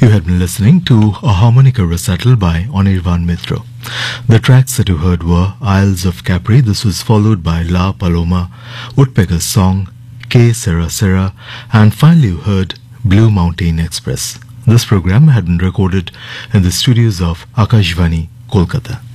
You had been listening to a harmonica recital by Anirvan Mitra. The tracks that you heard were Isles of Capri. This was followed by La Paloma, Woodpecker's song, K Sera Sera, and finally you heard Blue Mountain Express. This program had been recorded in the studios of Akashvani, Kolkata.